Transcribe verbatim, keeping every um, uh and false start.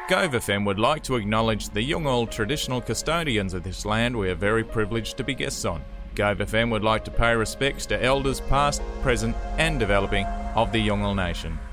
Gove F M would like to acknowledge the Yolngu traditional custodians of this land we are very privileged to be guests on. Gove F M would like to pay respects to elders past, present and developing of the Yolngu Nation.